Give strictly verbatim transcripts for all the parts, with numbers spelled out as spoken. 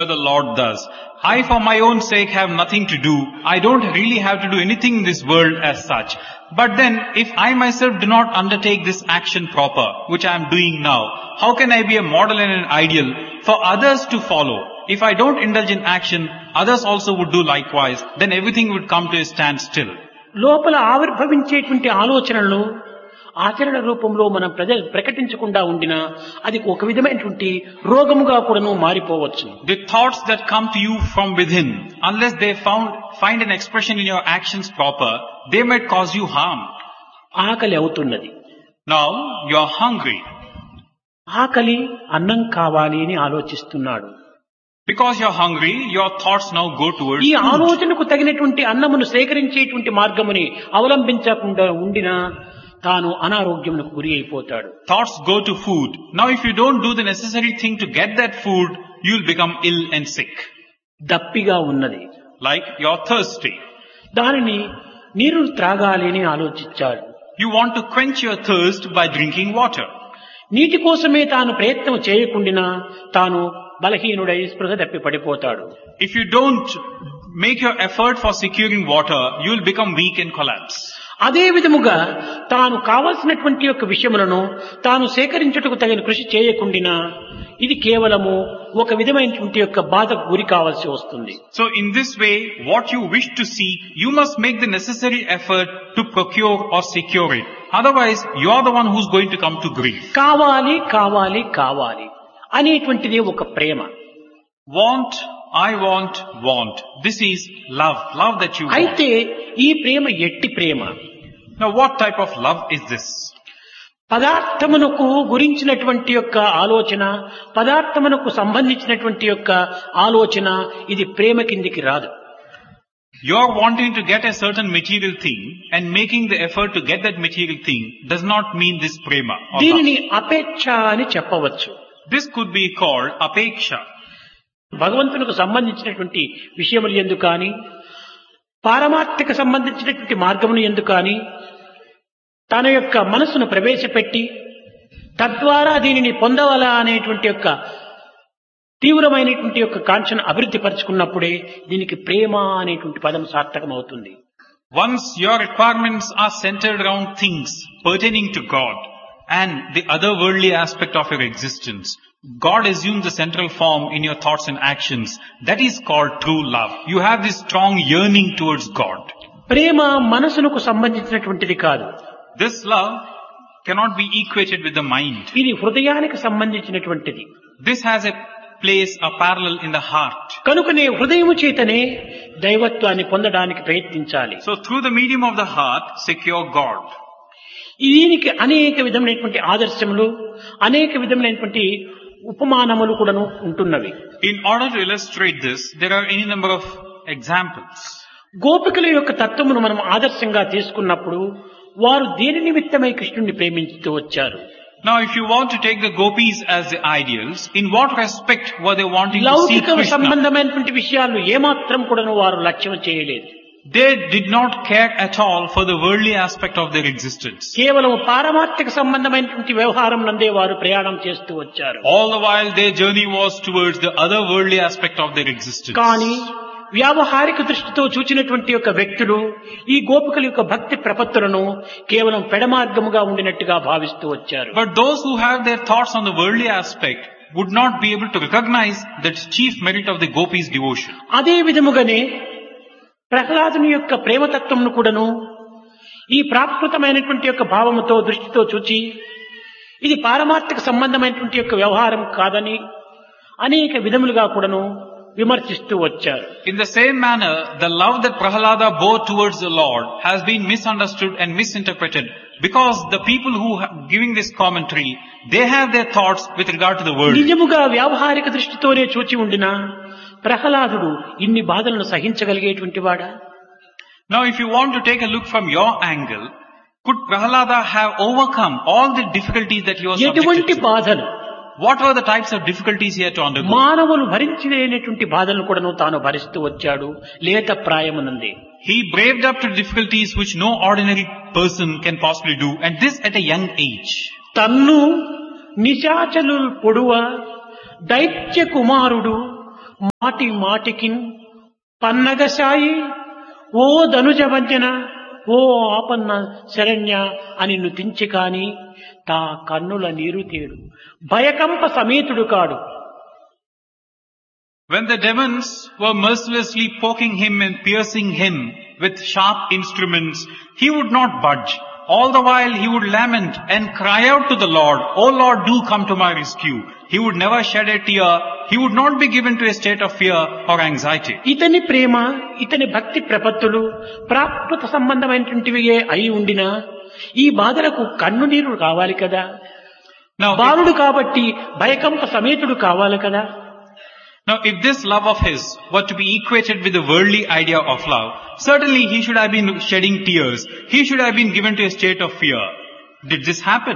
the Lord does. I for my own sake have nothing to do. I don't really have to do anything in this world as such. But then if I myself do not undertake this action proper, which I am doing now, how can I be a model and an ideal for others to follow? If I don't indulge in action, others also would do likewise. Then everything would come to a standstill. లోపల ఆవిర్భవించేటువంటి ఆలోచనలను ఆచరణ రూపంలో మనం ప్రజ ప్రకటించకుండా ఉండినా అది ఒక విధమైనటువంటి రోగముగా కూడాను మారిపోవచ్చు. The thoughts that come to you from within, unless they found, find an expression in your actions proper, they might cause you harm. ఆకలి అవుతున్నది. Now you are hungry. ఆకలి అన్నం కావాలి అని ఆలోచిస్తున్నాడు. Because you are hungry, your thoughts now go towards ఈ food. ఆలోచనకు తగినటువంటి అన్నమును సేకరించేటువంటి మార్గముని అవలంబించకుండా ఉండినా తాను అనారోగ్యమునకు గురి అయిపోతాడు. Thoughts go to food. Now if you don't do the necessary thing to get that food, you will become ill and sick. దప్పిగా ఉన్నది. Like you are thirsty. దానిని నీరు త్రాగాలి అని ఆలోచించాడు. You want to quench your thirst by drinking water. నీటి కోసమే తాను ప్రయత్నం చేయకుండినా తాను బలహీనుడై స్పృహ తప్పి పడిపోతాడు. If you don't make your effort for securing water, you will become weak and collapse. అదే విధముగా తాను కావలసినటువంటి యొక్క విషయములను తాను సేకరించుటకు తగిన కృషి చేయకుండినా ఇది కేవలము ఒక విధమైనటువంటి యొక్క బాధకు గురి కావాల్సి వస్తుంది. So in this way, what you wish to seek, you must make the necessary effort to procure or secure it. Otherwise, you are the one who's going to come to grief. కావాలి కావాలి కావాలి అనేటువంటిది ఒక ప్రేమ. Want, I want, want. This is love. Love that you want. అయితే ఈ ప్రేమ ఎట్టి ప్రేమ. Now what type of love is this? పదార్థమునకు గురించినటువంటి యొక్క ఆలోచన, పదార్థమునకు సంబంధించినటువంటి యొక్క ఆలోచన ఇది ప్రేమ కిందికి రాదు. You are wanting to get a certain material thing and making the effort to get that material thing does not mean this prema. or love. దీనిని అపేక్ష అని చెప్పవచ్చు. This could be called apeksha. భగవంతునికి సంబంధించినటువంటి విషయములు ఎందు కానీ పారమార్థిక సంబంధించినటువంటి మార్గమును ఎందు కానీ తన యొక్క మనసును ప్రవేశపెట్టి తద్వారా దీనిని పొందవలా అనేటువంటి యొక్క తీవ్రమైనటువంటి యొక్క కాంక్షను అభివృద్ధి పరుచుకున్నప్పుడే దీనికి ప్రేమ అనేటువంటి పదం సార్థకమవుతుంది. Once your requirements are centered around things pertaining to God and the other worldly aspect of your existence, God assumes the central form in your thoughts and actions. That is called true love. You have this strong yearning towards God. ప్రేమ మనసునకు సంబంధించినటువంటిది కాదు. This love cannot be equated with the mind. ఇది హృదయానికి సంబంధించినటువంటిది. This has a place, a parallel in the heart. కనుకనే హృదయము చేతనే దైవత్వాన్ని పొందడానికి ప్రయత్నించాలి. So through the medium of the heart, secure God. దీనికి అనేక విధమైనటువంటి ఆదర్శములు, అనేక విధమైనటువంటి ఉపమానములు కూడాను ఉంటున్నవి. In order to illustrate this, there are any number of examples. గోపికల యొక్క తత్వమును మనం ఆదర్శంగా తీసుకున్నప్పుడు వారు దేని నిమిత్తమై కృష్ణుడిని ప్రేమించుతూ వచ్చారు. Now if you want to take the gopis as the ideals, in what respect were they wanting to see లౌకిక Krishna? సంబంధమైనటువంటి విషయాలు ఏమాత్రం కూడాను వారు లక్ష్యం చేయలేదు. They did not care at all for the worldly aspect of their existence. కేవలం పారమార్థిక సంబంధమైనటువంటి వ్యవహారం నందే వారు ప్రయాణం చేస్తూ వచ్చారు. All the while their journey was towards the other worldly aspect of their existence. కానీ వ్యావహారిక దృష్టితో చూచినటువంటి యొక్క వ్యక్తులు ఈ గోపికల యొక్క భక్తి ప్రపత్తులను కేవలం పెడమార్గముగా ఉండినట్టుగా భావిస్తూ వచ్చారు. But those who have their thoughts on the worldly aspect would not be able to recognize that chief merit of the gopis' devotion. అదే విధముగానే ప్రహ్లాదుని యొక్క ప్రేమతత్వమును కూడాను ఈ ప్రాకృతమైనటువంటి యొక్క భావముతో దృష్టితో చూచి ఇది పారమార్థిక సంబంధమైనటువంటి యొక్క వ్యవహారం కాదని అనేక విధములుగా కూడాను విమర్శిస్తూ వచ్చారు. In the same manner, the love that Prahlada bore towards the Lord has been misunderstood and misinterpreted because the people who are giving this commentary, they have their thoughts with regard to the world. నిజముగా వ్యావహారిక దృష్టితోనే చూచి ఉండినా ప్రహ్లాదుడు ఇన్ని బాధలను సహించగలిగేటువంటి వాడా? Now if you want to take a look from your angle, could Prahlada have overcome all the difficulties that he was subjected ఎటువంటి to? బాధలు? What were the types of difficulties he had to undergo? మానవులు భరించలేనటువంటి బాధలను కూడాను తాను భరిస్తూ వచ్చాడు లేత ప్రాయమునంది. He braved up to difficulties which no ordinary person can possibly do, and this at a young age. తన్ను నిశాచలు పొడువ దైత్య కుమారుడు మాటి మాటికి పన్నగశాయి ఓ ధనుజవంజన ఓ ఆపన్న శరణ్య అని నుతించి కాని తా కన్నుల నీరు తేడు భయకంప సమేతుడు కాడు. When the demons were mercilessly poking him and piercing him with sharp instruments, he would not budge. All the while he would lament and cry out to the Lord, "O Lord, do come to my rescue." He would never shed a tear. He would not be given to a state of fear or anxiety. ఇతని ప్రేమ ఇతని భక్తి ప్రపత్తులు ప్రాకృత సంబంధమైనటువంటివియే అయి ఉండినా ఈ బాధలకు కన్ను నీరు కావాలి కదా. Now, బాలుడు కాబట్టి భయకంప సమేతుడు కావాలి కదా. Now, if this love of his were to be equated with the worldly idea of love, certainly he should have been shedding tears. He should have been given to a state of fear. Did this happen?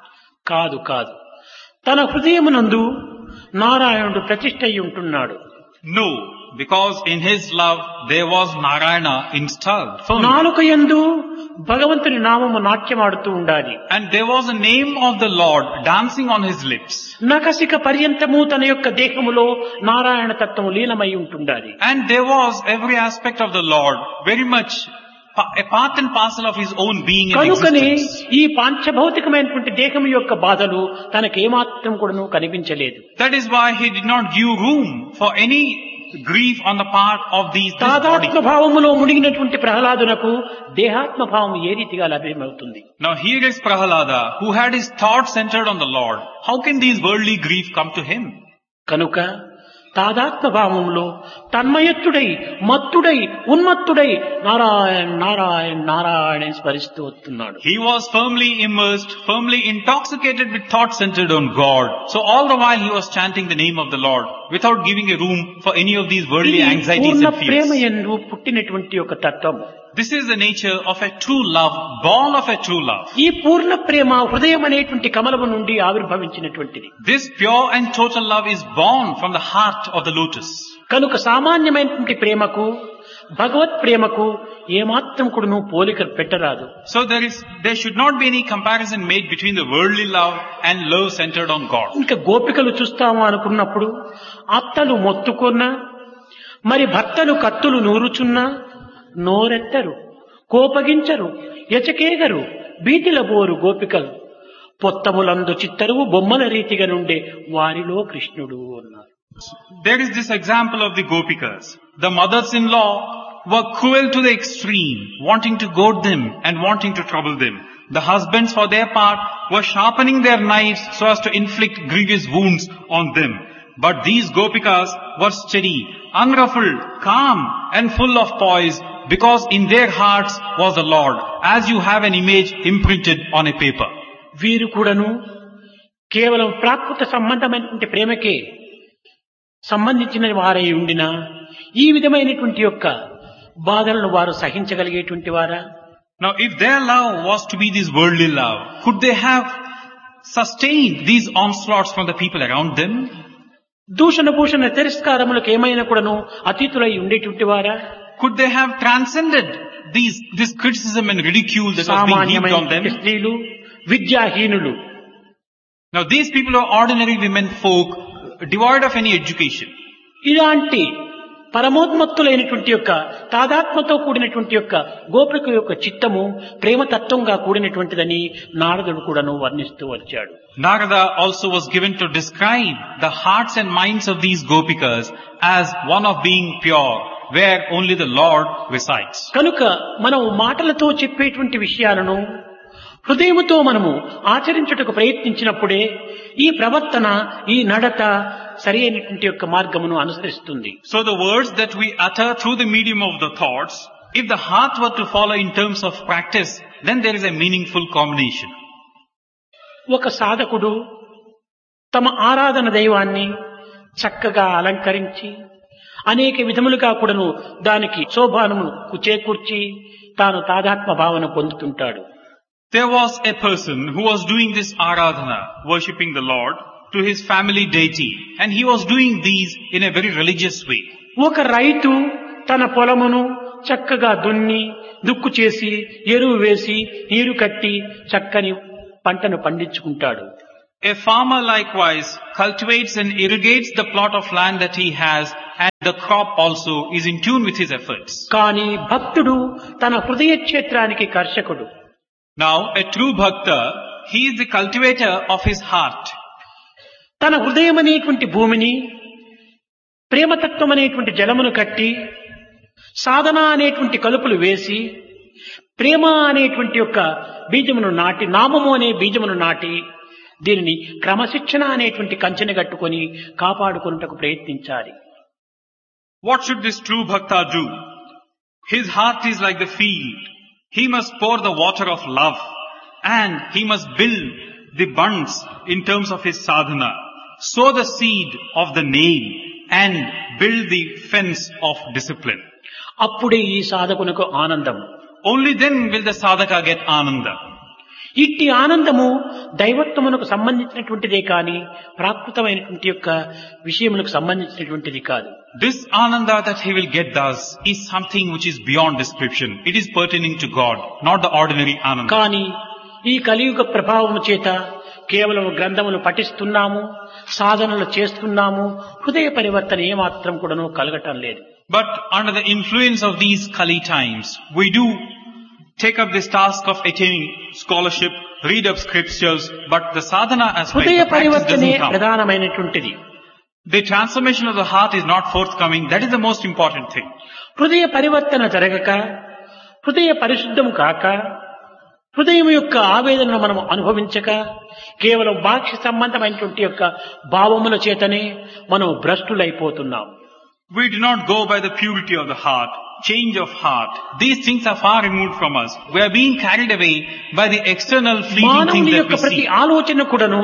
కాదు కాదు. తన హృదయమునందు నారాయణుడు ప్రతిష్ఠ అయి ఉంటున్నాడు. No, because in his love there was Narayana installed. నాలుక యందు భగవంతుని నామము నాట్యమాడుతూ ఉండాలి. And there was a name of the Lord dancing on his lips. నకసిక పర్యంతము తన యొక్క దేహములో నారాయణ తత్వము లీనమై ఉంటుండాలి. And there was every aspect of the Lord very much a part and parcel of his own being and కనుకనే existence. ఈ పాంచభౌతికమైనటువంటి దేహం యొక్క బాధలు తనకేమాత్రం కూడాను కనిపించలేదు. That is why he did not give room for any grief on the part of these this body. తాదాత్మ భావములో మునిగినటువంటి ప్రహ్లాదునకు దేహాత్మ భావం ఏ రీతిగా లభ్యమవుతుంది? Now here is Prahalada, who had his thoughts centered on the Lord. How can these worldly grief come to him? కనుక తాదాత్మ భావములో తన్మయత్తుడై మత్తుడై ఉన్మత్తుడై నారాయణ నారాయణ నారాయణ స్మరిస్తూ వస్తున్నాడు. He was firmly immersed, firmly intoxicated with thoughts centered on God. So all the while he was chanting the name of the Lord without giving a room for any of these worldly anxieties Purna and Prema fears. యందు పుట్టినటువంటి ఒక తత్వం. This is the nature of a true love, born of a true love. ఈ పూర్ణ ప్రేమ హృదయం అనేటువంటి కమలము నుండి ఆవిర్భవించినటువంటిది. This pure and total love is born from the heart of the lotus. కనుక సామాన్యమైనటువంటి ప్రేమకు భగవత్ ప్రేమకు ఏమాత్రం కూడాను పోలిక పెట్టరాదు. So there is, there should not be any comparison made between the worldly love and love centered on God. ఇంకా గోపికలు చూస్తాము అనుకున్నప్పుడు అత్తలు మొత్తుకున్నా మరి భర్తలు కత్తులు నూరుచున్నా నోరెత్తరు, కోపగించరు, ఎచకేగరు, బీతిల బోరు గోపికలు పొత్తములందు చిత్తరువు బొమ్మల రీతిగా నుండే వారిలో కృష్ణుడు అన్నారు. There is this example of the Gopikas. The mothers-in-law were cruel to the extreme, wanting to goad them and wanting to trouble them. The husbands, for their part, were sharpening their knives so as to inflict grievous wounds on them. But these Gopikas were steady, unruffled, calm, and full of poise, because in their hearts was the Lord, as you have an image imprinted on a paper. వీరు కూడాను కేవలం ప్రాకృత సంబంధమైనటువంటి ప్రేమకే సంబంధించిన వారై ఉండినా ఈ విధమైనటువంటి యొక్క బాధలను వారు సహించగలిగేటువంటి వారా? Now, if their love was to be this worldly love, could they have sustained these onslaughts from the people around them? దూషణ భూషణ తిరస్కారములకు ఏమైనా కూడాను అతీతులై ఉండేటువంటి వారా? Could they have transcended these, this criticism and ridicule that was being heaped on them? సామాన్యమైన స్త్రీలు, విద్యాహీనులు, Now, these people are ordinary women folk, devoid of any education. ఇలాంటి పరమోన్మత్తులైనటువంటి యొక్క తాదాత్మతో కూడినటువంటి యొక్క గోపిక యొక్క చిత్తము ప్రేమతత్వంగా కూడినటువంటిదని నారదుడు కూడాను వర్ణిస్తూ వచ్చాడు. Narada also was given to describe the hearts and minds of these Gopikas as one of being pure, where only the Lord resides. కనుక మనం మాటలతో చెప్పేటువంటి విషయాలను హృదయముతో మనము ఆచరించుటకు ప్రయత్నించినప్పుడే ఈ ప్రవర్తన, ఈ నడత సరి అయినటువంటి యొక్క మార్గమును అనుసరిస్తుంది. So the words that we utter through the medium of the thoughts, if the heart were to follow in terms of practice, then there is a meaningful combination. ఒక సాధకుడు తమ ఆరాధన దైవాన్ని చక్కగా అలంకరించి అనేక విధములుగా కూడాను దానికి శోభానము చేకూర్చి తాను తాదాత్మ భావన పొందుతుంటాడు. There was a person who was doing this aradhana, worshipping the Lord, to his family deity, and he was doing these in a very religious way. ఒక రైతు తన పొలమును చక్కగా దున్ని దుక్కు చేసి ఎరువు వేసి నీరు కట్టి చక్కని పంటను పండించుకుంటాడు. A farmer likewise cultivates and irrigates the plot of land that he has and the crop also is in tune with his efforts. కానీ భక్తుడు తన హృదయ క్షేత్రానికి కర్షకుడు. Now, a true bhakta, he is the cultivator of his heart. తన హృదయం అనేటువంటి భూమిని ప్రేమతత్వం అనేటువంటి జలమును కట్టి సాధన అనేటువంటి కలుపులు వేసి ప్రేమ అనేటువంటి యొక్క బీజమును నాటి నామము అనే బీజమును నాటి దీనిని క్రమశిక్షణ అనేటువంటి కంచెని కట్టుకొని కాపాడుకున్నటకు ప్రయత్నించాలి. What should this true bhakta do? His heart is like the field. He must pour the water of love and he must build the bunds in terms of his sadhana. Sow the seed of the name and build the fence of discipline. అప్పుడే ఈ సాధకునకు ఆనందం. Only then will the sadhaka get ananda. ఇట్టి ఆనందము దైవత్వమునకు సంబంధించినటువంటిదే కాని ప్రాకృతమైనటువంటి యొక్క విషయములకు సంబంధించినటువంటిది కాదు. This ananda that he will get thus is something which is beyond description. It is pertaining to God, not the ordinary ananda. కానీ ఈ కలియుగ ప్రభావము చేత కేవలం గ్రంథములు పఠిస్తున్నాము, సాధనలు చేస్తున్నాము, హృదయ పరివర్తన ఏమాత్రం కూడాను కలగటం లేదు. But under the influence of these Kali times, we do take up this task of attaining scholarship, read up scriptures, but the sadhana aspect, హృదయ the practice పరివర్తనే doesn't come. ప్రధానమైనటువంటిది. The transformation of the heart is not forthcoming. That is the most important thing. హృదయ పరివర్తన జరగక, హృదయ పరిశుద్ధము కాక, హృదయం యొక్క ఆవేదనను మనం అనుభవించక, కేవలం బాహ్య సంబంధమైనటువంటి యొక్క భావముల చేతనే మనం భ్రష్టులైపోతున్నాం. We do not go by the purity of the heart, change of heart. These things are far removed from us. We are being carried away by the external fleeting things మానవుని that యొక్క we ప్రతి see. ఆలోచన కూడాను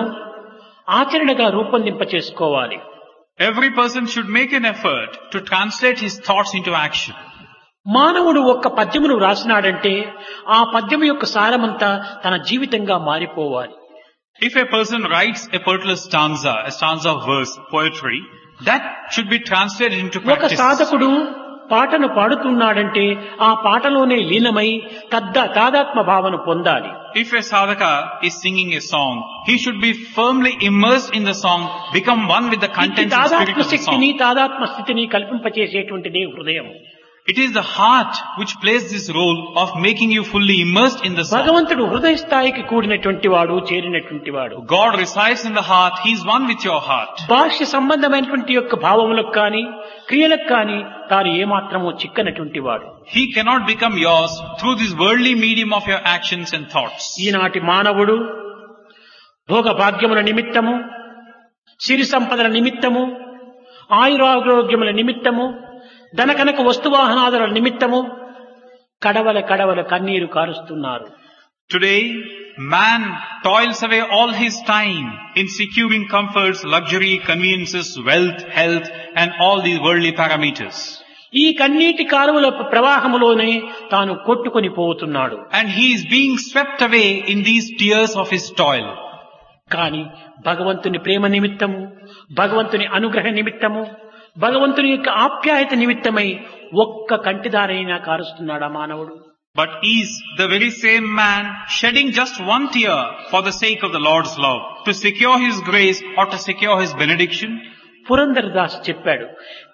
ఆచరణగా రూపొందింప చేసుకోవాలి. Every person should make an effort to translate his thoughts into action. మానవుడు ఒక్క పద్యమును వ్రాసినాడంటే ఆ పద్యము యొక్క సారమంతా తన జీవితంగా మారిపోవాలి. If a person writes a particular stanza, a stanza of verse, poetry, that should be translated into ఒక practice. సాధకుడు పాటను పాడుతున్నాడంటే ఆ పాటలోనే లీనమై తద్ద తాదాత్మ భావన పొందాలి. If a sadhaka is singing a song, he should be firmly immersed in the song, become one with the ఈ contents and spirit తాదాత్మ of the శక్తిని song. తాదాత్మ స్థితిని కల్పింపచేసేటువంటిదే హృదయం. It is the heart which plays this role of making you fully immersed in the song. భగవంతుడు హృదయ స్థాయికి కూడినటువంటి వాడు, చేరినటువంటి వాడు. God resides in the heart. He is one with your heart. బాహ్య సంబంధమైనటువంటి యొక్క భావములకు కానీ క్రియలకు కానీ తాను ఏమాత్రమూ చిక్కనటువంటి వాడు. He cannot become yours through this worldly medium of your actions and thoughts. ఈనాటి మానవుడు భోగ భాగ్యముల నిమిత్తము, సిరి సంపదల నిమిత్తము, ఆయురారోగ్యముల నిమిత్తము, ధనకనక వస్తువాహనాదుల నిమిత్తము కడవల కడవల కన్నీరు కారుస్తున్నారు. Today, man toils away all his time in securing comforts, luxury, conveniences, wealth, health, and all these worldly parameters. ఈ కన్నీటి కాలువల ప్రవాహములోనే తాను కొట్టుకొని పోతున్నాడు. And he is being swept away in these tears of his toil. కానీ భగవంతుని ప్రేమ నిమిత్తము, భగవంతుని అనుగ్రహ నిమిత్తము, భగవంతుని యొక్క ఆప్యాయత నిమిత్తమై ఒక్క కంటిదారైనా కారుస్తున్నాడా మానవుడు? But is the very same man shedding just one tear for the sake of the Lord's love, to secure his grace or to secure his benediction? Purandara Das చెప్పాడు,